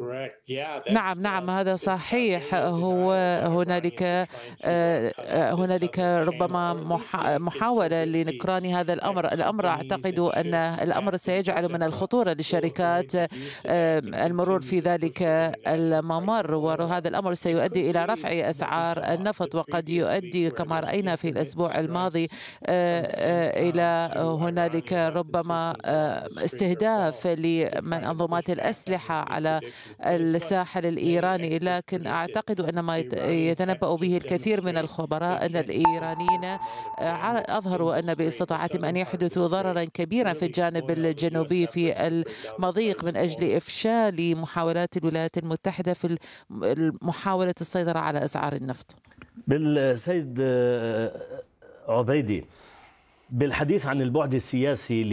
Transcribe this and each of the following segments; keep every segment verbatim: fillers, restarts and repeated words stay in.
نعم نعم هذا صحيح. هو هنالك آه، هنالك ربما محا- محاولة لنكران هذا الأمر. الأمر أعتقد أن الأمر سيجعل من الخطورة للشركات آه، المرور في ذلك الممر، وهذا الأمر سيؤدي إلى رفع أسعار النفط، وقد يؤدي كما رأينا في الأسبوع الماضي آه، آه، إلى هنالك ربما آه، استهداف لمنظومات الأسلحة على الساحل الإيراني. لكن أعتقد أن ما يتنبأ به الكثير من الخبراء أن الإيرانيين أظهروا أن باستطاعتهم أن يحدثوا ضررا كبيرا في الجانب الجنوبي في المضيق من أجل إفشال محاولات الولايات المتحدة في محاولة السيطرة على أسعار النفط. بالسيد عبيدي، بالحديث عن البعد السياسي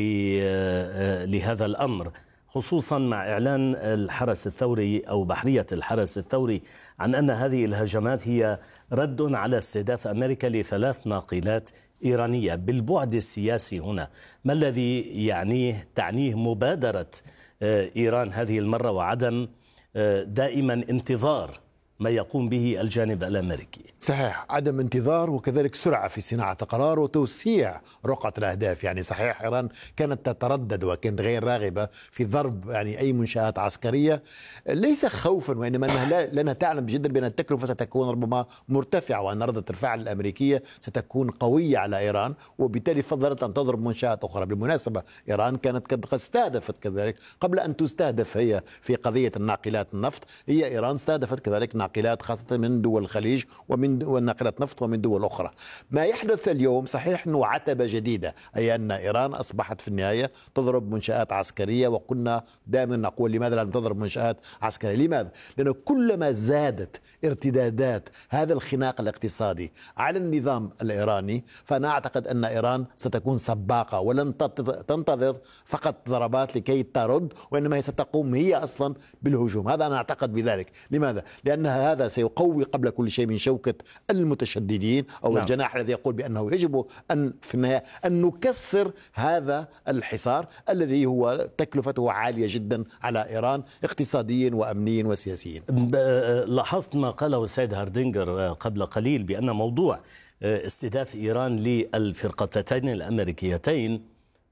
لهذا الأمر، خصوصا مع إعلان الحرس الثوري أو بحرية الحرس الثوري عن أن هذه الهجمات هي رد على استهداف أمريكا لثلاث ناقلات إيرانية، بالبعد السياسي هنا ما الذي يعنيه تعنيه مبادرة إيران هذه المرة وعدم دائما انتظار ما يقوم به الجانب الأمريكي؟ صحيح، عدم انتظار وكذلك سرعة في صناعة قرار وتوسيع رقعة الأهداف. يعني صحيح إيران كانت تتردد وكانت غير راغبة في ضرب يعني أي منشآت عسكرية، ليس خوفا وإنما أنها لأنها تعلم جدا بأن التكلفة ستكون ربما مرتفعة وأن ردة الفعل الأمريكية ستكون قوية على إيران، وبالتالي فضلت أن تضرب منشآت أخرى. بالمناسبة إيران كانت قد استهدفت كذلك قبل أن تستهدف هي في قضية الناقلات النفط، هي إيران استهدفت كذلك ناقلات خاصة من دول الخليج ومن ناقلات نفط ومن دول أخرى. ما يحدث اليوم صحيح أنه عتبة جديدة، أي أن إيران أصبحت في النهاية تضرب منشآت عسكرية، وكنا دائما نقول لماذا لا تضرب منشآت عسكرية؟ لماذا؟ لأنه كلما زادت ارتدادات هذا الخناق الاقتصادي على النظام الإيراني، فأنا أعتقد أن إيران ستكون سباقة ولن تنتظر فقط ضربات لكي ترد، وإنما هي ستقوم هي أصلا بالهجوم. هذا أنا أعتقد بذلك. لماذا؟ لأنها هذا سيقوي قبل كل شيء من شوكة المتشددين أو نعم. الجناح الذي يقول بأنه يجب أن في النهاية أن نكسر هذا الحصار الذي هو تكلفته عالية جدا على إيران اقتصاديا وأمنيا وسياسيا. لاحظت ما قاله السيد هاردينجر قبل قليل بأن موضوع استهداف إيران للفرقتين الأمريكيتين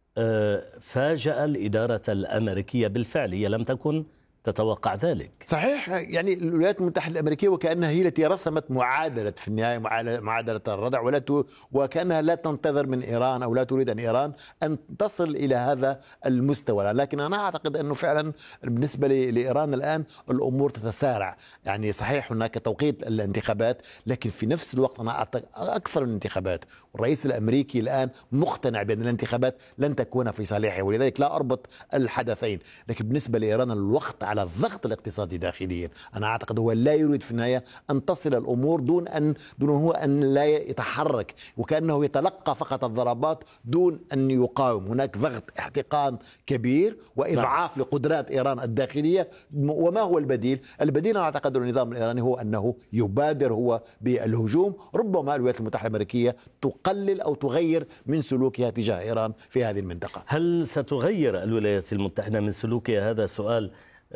فاجأ الإدارة الأمريكية بالفعل، هي لم تكن تتوقع ذلك. صحيح، يعني الولايات المتحدة الأمريكية وكأنها هي التي رسمت معادلة في النهاية معادلة الردع، ولا وكأنها لا تنتظر من إيران أو لا تريد أن إيران أن تصل إلى هذا المستوى. لكن أنا أعتقد أنه فعلا بالنسبة لإيران الآن الأمور تتسارع. يعني صحيح هناك توقيت الانتخابات، لكن في نفس الوقت أنا أعتقد أكثر من الانتخابات، والرئيس الأمريكي الآن مقتنع بأن الانتخابات لن تكون في صالحه، ولذلك لا أربط الحدثين. لكن بالنسبة لإيران الوقت على الضغط الاقتصادي داخليا، أنا أعتقد هو لا يريد في النهاية أن تصل الأمور دون أن دون هو أن لا يتحرك، وكأنه يتلقى فقط الضربات دون أن يقاوم. هناك ضغط احتقان كبير وإضعاف لقدرات إيران الداخلية. وما هو البديل؟ البديل أنا أعتقد النظام الإيراني هو أنه يبادر هو بالهجوم. ربما الولايات المتحدة الأمريكية تقلل أو تغير من سلوكها تجاه إيران في هذه المنطقة. هل ستغير الولايات المتحدة من سلوكها؟ هذا سؤال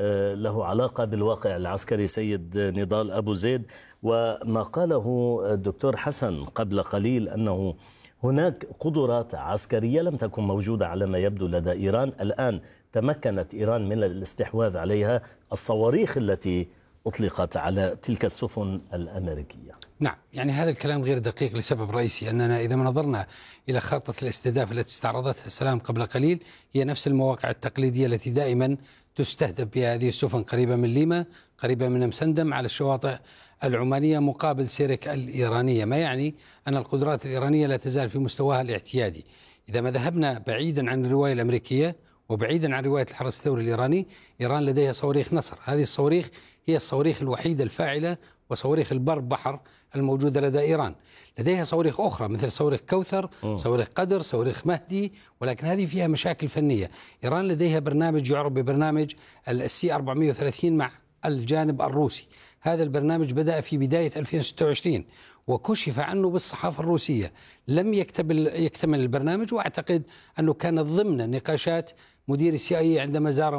له علاقة بالواقع العسكري. سيد نضال أبو زيد، وما قاله الدكتور حسن قبل قليل أنه هناك قدرات عسكرية لم تكن موجودة على ما يبدو لدى إيران، الآن تمكنت إيران من الاستحواذ عليها، الصواريخ التي أطلقت على تلك السفن الأمريكية. نعم، يعني هذا الكلام غير دقيق لسبب رئيسي، أننا إذا ما نظرنا إلى خارطة الاستهداف التي استعرضتها السلام قبل قليل هي نفس المواقع التقليدية التي دائما تستهدف بها هذه السفن، قريبة من ليما، قريبة من مسندم على الشواطئ العمانية مقابل سيرك الإيرانية، ما يعني أن القدرات الإيرانية لا تزال في مستواها الاعتيادي. إذا ما ذهبنا بعيدا عن الرواية الأمريكية وبعيدا عن رواية الحرس الثوري الإيراني، إيران لديها صواريخ نصر. هذه الصواريخ هي الصواريخ الوحيدة الفاعلة وصواريخ البر بحر الموجودة لدى إيران. لديها صواريخ أخرى مثل صواريخ كوثر، صواريخ قدر، صواريخ مهدي، ولكن هذه فيها مشاكل فنية. إيران لديها برنامج يعرف ببرنامج السي أربعمئة وثلاثين مع الجانب الروسي. هذا البرنامج بدأ في بداية ألفين وستة وعشرين وكشف عنه بالصحافة الروسية. لم يكتمل البرنامج، وأعتقد أنه كان ضمن نقاشات مدير السي آي إي عندما زار